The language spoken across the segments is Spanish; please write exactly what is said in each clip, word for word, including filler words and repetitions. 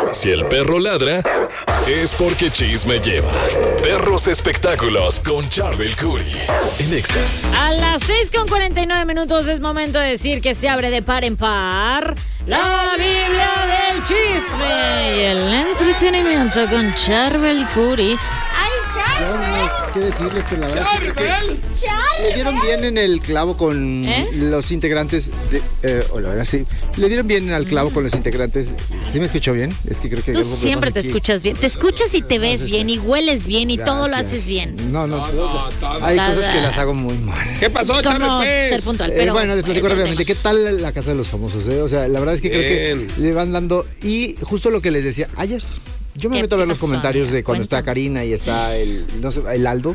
Si el perro ladra, es porque chisme lleva. Perros Espectáculos con Charbel Curry en Exa. A las seis con cuarenta y nueve minutos es momento de decir que se abre de par en par la Biblia del chisme y el entretenimiento con Charbel Curry. ¡Ay, Charbel! No, no, ¿qué decirles? Pero la verdad es que le dieron bien en el clavo con ¿Eh? los integrantes de... Eh, hola, ahora sí. Le dieron bien al clavo mm. con los integrantes. ¿Sí me escuchó bien? Es que creo que... Tú siempre te aquí. escuchas bien. Te escuchas y te ves bien y hueles bien y Gracias. todo lo haces bien. No, no, no. no, no hay cosas que las hago muy mal. ¿Qué pasó, Charbel? Ser puntual, pero... Eh, bueno, les platico rápidamente. ¿Qué tal la Casa de los Famosos? Eh? O sea, la verdad es que bien. creo que le van dando... Y justo lo que les decía ayer... Yo me meto a ver los comentarios de cuando Cuéntame. está Karina y está el, no sé, el Aldo.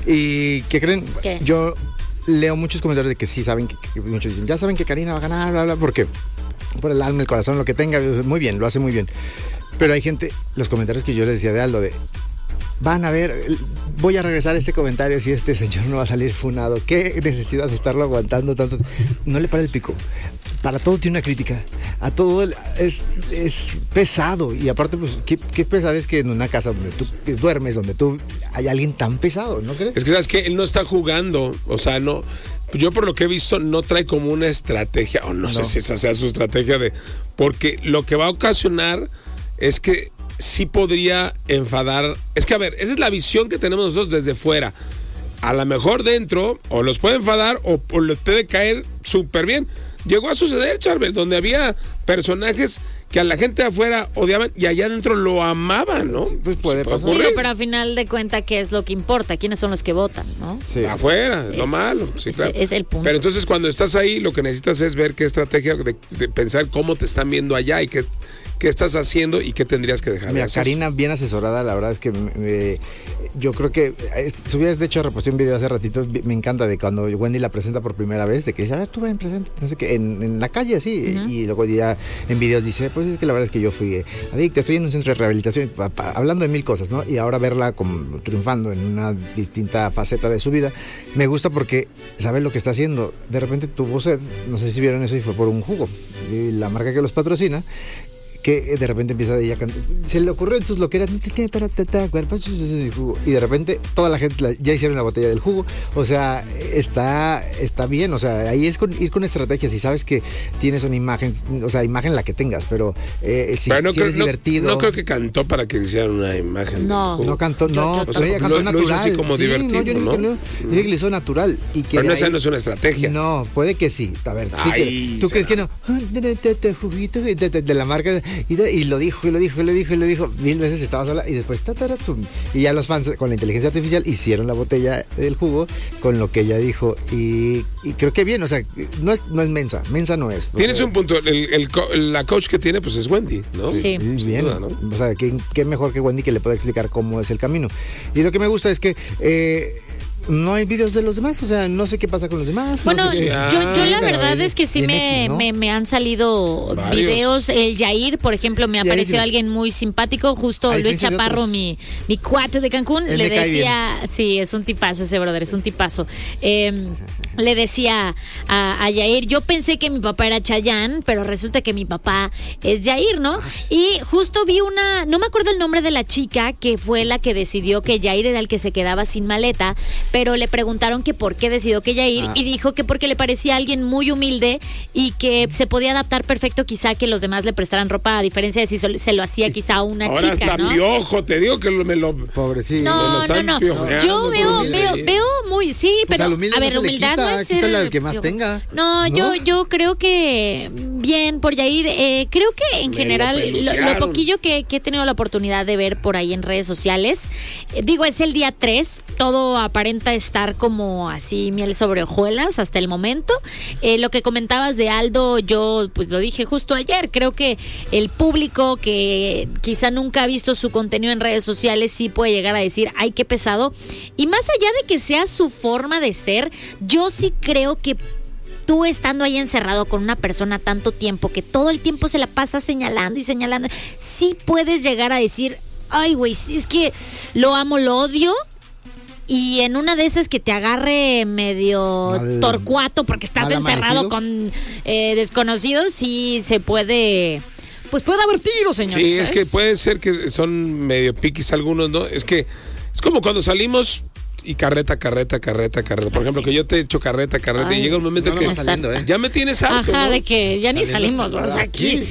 ¿Y qué creen? ¿Qué? Yo leo muchos comentarios de que sí saben, que, que muchos dicen, ya saben que Karina va a ganar, bla, bla, porque por el alma, el corazón, lo que tenga, muy bien, lo hace muy bien. Pero hay gente, los comentarios que yo les decía de Aldo, de van a ver, voy a regresar a este comentario si este señor no va a salir funado. ¿Qué necesidad de estarlo aguantando tanto? No le para el pico. Para todo tiene una crítica. A todo es, es pesado. Y aparte, pues, ¿qué, qué pesado es que en una casa donde tú duermes, donde tú hay alguien tan pesado, ¿no crees? Es que, ¿sabes qué? Él no está jugando. O sea, no... Yo por lo que he visto no trae como una estrategia, o no, no sé si esa sea su estrategia de... Porque lo que va a ocasionar es que sí podría enfadar. Es que, a ver, esa es la visión que tenemos nosotros desde fuera. A lo mejor dentro, o los puede enfadar, o, o les puede caer súper bien. Llegó a suceder, Charbel, donde había personajes que a la gente de afuera odiaban y allá adentro lo amaban, ¿no? Sí, pues puede pasar. Digo, pero a final de cuentas, ¿qué es lo que importa? ¿Quiénes son los que votan, no? Sí. Afuera, es, lo malo. Sí, es, claro. es el punto. Pero entonces cuando estás ahí, lo que necesitas es ver qué estrategia, de, de pensar cómo te están viendo allá y qué, qué estás haciendo y qué tendrías que dejar. Mira, de hacer. Karina, bien asesorada, la verdad es que me, yo creo que subías, de hecho, reposté un video hace ratito, me encanta de cuando Wendy la presenta por primera vez, de que dice, a ver, tú ven, presenta, no sé qué, en, en la calle, así, uh-huh. y luego ya en videos dice, pues es que la verdad es que yo fui adicta, estoy en un centro de rehabilitación, hablando de mil cosas, ¿no? Y ahora verla como triunfando en una distinta faceta de su vida, me gusta porque sabe lo que está haciendo. De repente tuvo sed, no sé si vieron eso, y fue por un jugo, y la marca que los patrocina, que de repente empieza ella a cantar, se le ocurrió en sus loqueras, y de repente toda la gente la, ya hicieron la botella del jugo. O sea, está, está bien, o sea, ahí es con, ir con estrategias. Si sabes que tienes una imagen, o sea, imagen la que tengas, pero eh, si, pero no si creo, eres divertido. No, no creo que cantó para que hicieran una imagen. No, no cantó, no, yo, yo, pues ella cantó lo, natural. Lo hizo así como sí, divertido, no, yo ¿no? ¿no? Yo dije que lo hizo natural. Y que pero no, ahí, esa no es una estrategia. No, puede que sí. A ver, sí Ay, que, ¿tú crees que no? Juguito de, de, de la marca, y, de, y lo dijo. Y lo dijo, y lo dijo, y lo dijo mil veces, estaba sola, y después tataratum, y ya los fans con la inteligencia artificial hicieron la botella del jugo con lo que ella dijo, y, y creo que bien, o sea, no es, no es mensa, mensa no es. Tienes sea, un punto, el, el, la coach que tiene pues es Wendy, ¿no? Sí. sí. Bien, duda, ¿no? O sea, ¿qué, qué mejor que Wendy que le pueda explicar cómo es el camino. Y lo que me gusta es que eh, no hay videos de los demás, o sea, no sé qué pasa con los demás. Bueno, no sé yo, yo la verdad es que sí me, X, ¿no? me, me han salido Varios. videos. El Yair, por ejemplo, me apareció alguien muy simpático, justo Luis Chaparro, mi, mi cuate de Cancún, Él le decía, sí, es un tipazo ese brother, es un tipazo. Eh, le decía a, a Yair, yo pensé que mi papá era Chayanne, pero resulta que mi papá es Yair, ¿no? Y justo vi una, no me acuerdo el nombre de la chica, que fue la que decidió que Yair era el que se quedaba sin maleta, pero le preguntaron que por qué decidió que Yair, ah. y dijo que porque le parecía alguien muy humilde y que se podía adaptar perfecto quizá que los demás le prestaran ropa, a diferencia de si se lo hacía quizá una Ahora chica, hasta ¿no? Piojo, te digo que me lo... Pobrecito. No, no, no, yo veo, veo, veo muy, sí, pero, o sea, a ver, no humildad no es ser... el que más tenga. No, ¿no? yo yo creo que bien por Yair, eh, creo que en me general lo, lo, lo poquillo que, que he tenido la oportunidad de ver por ahí en redes sociales, eh, digo, es el día tres, todo aparenta estar como así miel sobre hojuelas hasta el momento. Eh, lo que comentabas de Aldo, yo pues lo dije justo ayer, creo que el público que quizá nunca ha visto su contenido en redes sociales sí puede llegar a decir, ay, qué pesado. Y más allá de que sea su forma de ser, yo sí creo que tú estando ahí encerrado con una persona tanto tiempo, que todo el tiempo se la pasa señalando y señalando, sí puedes llegar a decir, ay, güey, es que lo amo, lo odio. Y en una de esas que te agarre medio Mal, torcuato porque estás encerrado amanecido. con eh, desconocidos, sí se puede pues puede haber tiros, señores. Sí, es que puede ser que son medio piquis algunos, ¿no? Es que es como cuando salimos y carreta, carreta, carreta, carreta. Por ejemplo, que yo te echo carreta, carreta Ay, y llega un momento no que saliendo, ¿eh? ya me tienes harto, Ajá, ¿no? de que ya ni salimos, vamos aquí.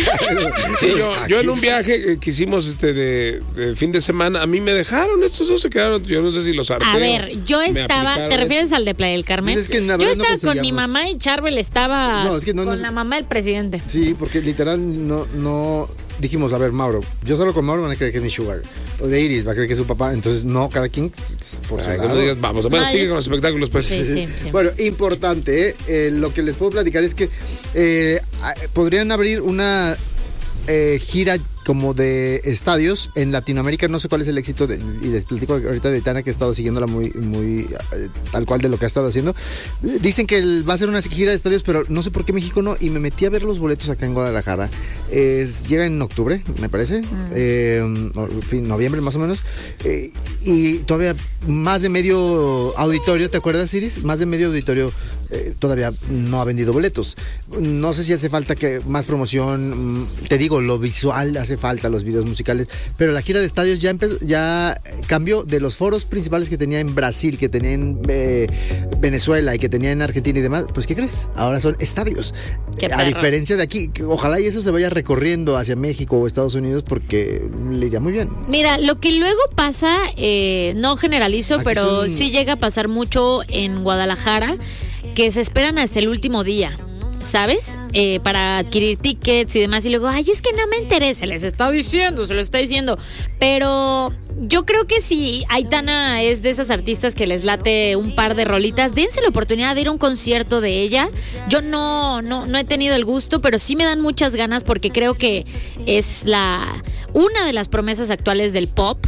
Sí, yo, yo en un viaje que hicimos este de, de fin de semana, a mí me dejaron, estos dos se quedaron, yo no sé si los arqueo. A ver, yo estaba, ¿te refieres al de Playa del Carmen? Es que yo estaba no con mi mamá y Charbel estaba no, es que no, con no, la mamá del presidente. Sí, porque literal no, no dijimos, a ver, Mauro, yo solo con Mauro van a creer que es mi sugar. O de Iris va a creer que es su papá. Entonces, no, cada quien por su lado. Digas, vamos, bueno, no, sigue yo... con los espectáculos, pues. Sí, sí, sí. Bueno, importante, ¿eh? Eh, lo que les puedo platicar es que eh, podrían abrir una eh, gira como de estadios en Latinoamérica. No sé cuál es el éxito de, y les platico ahorita de Tana, que he estado siguiéndola muy, muy eh, tal cual de lo que ha estado haciendo. Dicen que el, va a ser una gira de estadios, pero no sé por qué México no, y me metí a ver los boletos acá en Guadalajara. Eh, llega en octubre, me parece, mm. eh, fin, noviembre más o menos, eh, y todavía más de medio auditorio, ¿te acuerdas, Iris? Más de medio auditorio eh, todavía no ha vendido boletos. No sé si hace falta que más promoción, te digo, lo visual hace falta, los videos musicales, pero la gira de estadios ya empezó, ya cambió de los foros principales que tenía en Brasil, que tenía en eh, Venezuela y que tenía en Argentina y demás. Pues ¿qué crees? Ahora son estadios. Qué a diferencia de aquí, ojalá y eso se vaya recorriendo hacia México o Estados Unidos, porque le iría muy bien. Mira, lo que luego pasa, eh, no generalizo, aquí pero son... sí llega a pasar mucho en Guadalajara, que se esperan hasta el último día, ¿sabes? Eh, para adquirir tickets y demás, y luego, ay, es que no me interesa, se les está diciendo, se lo está diciendo, pero yo creo que si Aitana es de esas artistas que les late un par de rolitas, dense la oportunidad de ir a un concierto de ella. Yo no, no, no he tenido el gusto, pero sí me dan muchas ganas porque creo que es la, una de las promesas actuales del pop,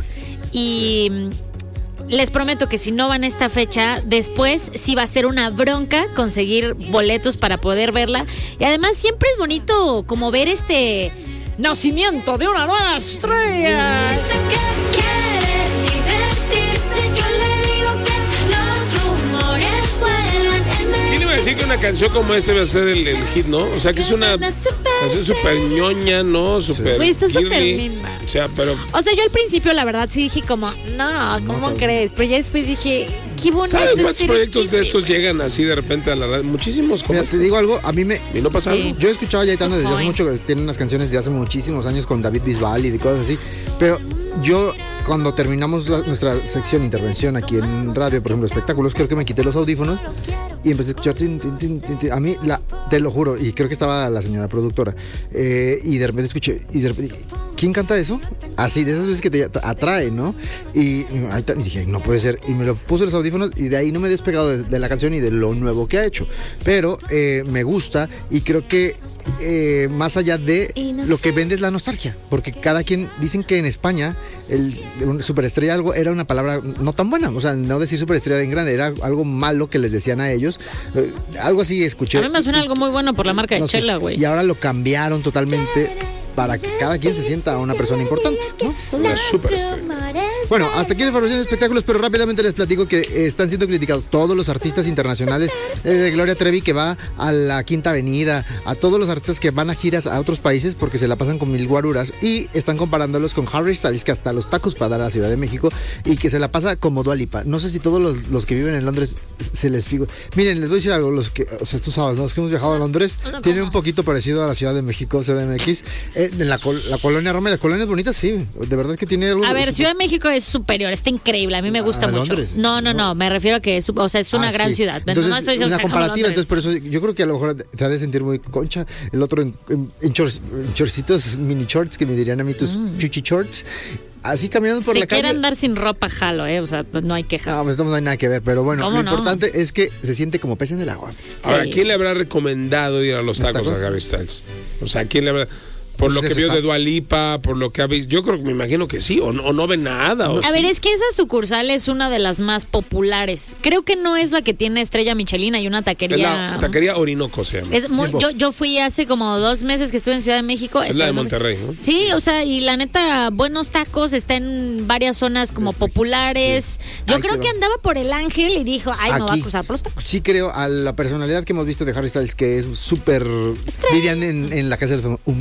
y les prometo que si no van a esta fecha, después sí va a ser una bronca conseguir boletos para poder verla. Y además siempre es bonito como ver este nacimiento de una nueva estrella. ¿Quién iba a decir que una canción como esta va a ser el, el hit, no? O sea, que es una canción súper ñoña, ¿no? Súper Güey, está súper linda. O sea, pero... O sea, yo al principio la verdad sí dije como, no, ¿cómo no, crees? Pero ya después dije, qué bonito. ¿Sabes cuántos proyectos de estos llegan así de repente a la radio? Muchísimos. Mira, te digo algo, a mí me... ¿Y no pasa sí. algo? Yo he escuchado a Aitana desde hace mucho, tiene unas canciones de hace muchísimos años con David Bisbal y de cosas así, pero yo... Cuando terminamos la, nuestra sección intervención aquí en radio, por ejemplo, espectáculos, creo que me quité los audífonos y empecé a escuchar tin, tin, tin, tin, tin. A mí, la, te lo juro, y creo que estaba la señora productora, eh, y de repente escuché, y de repente, ¿quién canta eso? Así, de esas veces que te atrae, ¿no? Y, ahí y dije, no puede ser, y me lo puse los audífonos y de ahí no me he despegado de, de la canción y de lo nuevo que ha hecho, pero eh, me gusta, y creo que eh, más allá de no lo sé. que vende es la nostalgia, porque cada quien, dicen que en España el un superestrella algo era una palabra no tan buena, o sea, no decir superestrella en grande, era algo malo que les decían a ellos, eh, algo así escuché. A mí me suena algo muy bueno por la marca de no chela, güey. Y ahora lo cambiaron totalmente para que cada quien se sienta una persona importante, ¿no? Una superestrella. Bueno, hasta aquí la información de espectáculos, pero rápidamente les platico que eh, están siendo criticados todos los artistas internacionales, eh, de Gloria Trevi, que va a la Quinta Avenida, a todos los artistas que van a giras a otros países porque se la pasan con mil guaruras, y están comparándolos con Harry Styles, que hasta los tacos para dar a la Ciudad de México, y que se la pasa como Dua Lipa. No sé si todos los, los que viven en Londres se les fijo. Miren, les voy a decir algo, los que, o sea, estos sábados, los que hemos viajado a Londres, no, tienen un poquito parecido a la Ciudad de México, C D M X, eh, en la, la colonia Roma, y las colonias bonitas, sí, de verdad que tiene algo. A ver, Ciudad de México es superior, está increíble, a mí me gusta mucho. Londres? No, no, no, me refiero a que es, o sea, es una ah, gran sí. ciudad. Entonces, no estoy una comparativa, entonces por eso yo creo que a lo mejor te ha de sentir muy concha, el otro en, en, en, shorts, en shortcitos, mini shorts, que me dirían a mí tus mm. chuchi shorts. Así caminando por si la calle. Si quiere andar sin ropa, jalo, ¿eh? O sea, no hay queja. No, pues no hay nada que ver, pero bueno, lo no? importante es que se siente como pez en el agua. Ahora, sí. ¿quién le habrá recomendado ir a los tacos, tacos a Harry Styles? O sea, ¿quién le habrá...? Por lo que vio de Dua Lipa, por lo que ha visto, yo creo que me imagino que sí, o no, o no ve nada. O a sí. ver, es que esa sucursal es una de las más populares. Creo que no es la que tiene estrella Michelin, hay una taquería. Es la taquería Orinoco se llama. Es muy, yo, yo fui hace como dos meses que estuve en Ciudad de México. Es la de Monterrey, ¿no? Sí, o sea, y la neta, buenos tacos, está en varias zonas como populares. Sí. Yo Ay, creo que andaba por el Ángel y dijo, ay, Aquí, me voy a cruzar por los tacos. Sí creo a la personalidad que hemos visto de Harry Styles, que es súper, dirían en, en la casa del humilde.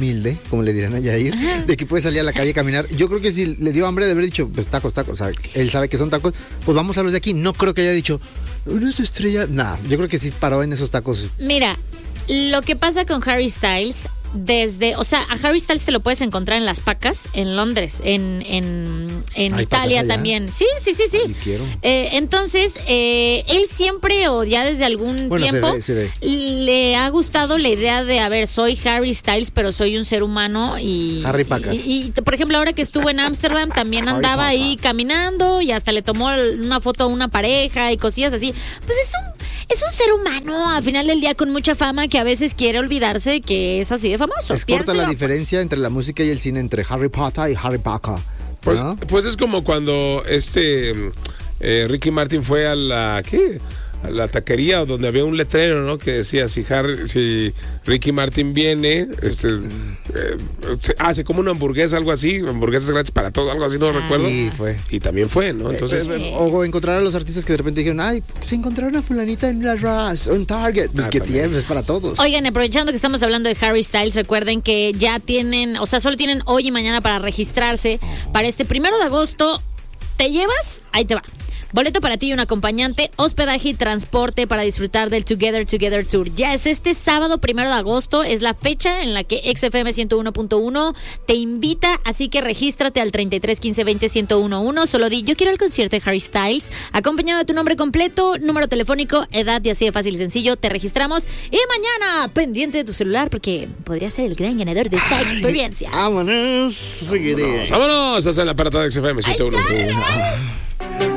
como le dirán a Yair, de que puede salir a la calle a caminar. Yo creo que si le dio hambre de haber dicho, pues tacos, tacos, o sea, él sabe que son tacos, pues vamos a los de aquí. No creo que haya dicho, una estrella. Nah, yo creo que sí paró en esos tacos. Mira, lo que pasa con Harry Styles, desde, o sea, a Harry Styles te lo puedes encontrar en Las Pacas, en Londres, en, en, en Italia también. Sí, sí, sí, sí. Eh, entonces, eh, él siempre, o ya desde algún bueno, tiempo, se ve, se ve. le ha gustado la idea de, a ver, soy Harry Styles, pero soy un ser humano y... Harry Pacas. Y, y por ejemplo, ahora que estuvo en Ámsterdam, también andaba ahí caminando y hasta le tomó una foto a una pareja y cosillas así. Pues es un... Es un ser humano, al final del día, con mucha fama, que a veces quiere olvidarse que es así de famoso. Es corta la diferencia entre la música y el cine, entre Harry Potter y Harry Potter. Pues, ¿no? Pues es como cuando este eh, Ricky Martin fue a la... ¿Qué? A la taquería, o donde había un letrero, ¿no? Que decía, si Harry, si Ricky Martin viene, este, eh, se, ah, se come una hamburguesa, algo así, hamburguesas gratis para todos, algo así, no ah, recuerdo. Y fue. Y también fue, ¿no? Entonces. Eh, eh, o encontrar a los artistas que de repente dijeron, ay, se encontraron a fulanita en la Raz, en Target. Pues ah, que tiempo, es para todos. Oigan, aprovechando que estamos hablando de Harry Styles, recuerden que ya tienen, o sea, solo tienen hoy y mañana para registrarse oh. para este primero de agosto. ¿Te llevas? Ahí te va. Boleto para ti y un acompañante, hospedaje y transporte para disfrutar del Together Together Tour. Ya es este sábado primero de agosto, es la fecha en la que X F M ciento uno punto uno te invita, así que regístrate al treinta y tres quince veinte ciento uno. Solo di, yo quiero el concierto de Harry Styles, acompañado de tu nombre completo, número telefónico, edad y así de fácil y sencillo, te registramos. Y mañana, pendiente de tu celular, porque podría ser el gran ganador de esta experiencia. Vámonos, vámonos, vámonos, hasta el aparato de X F M ciento uno punto uno.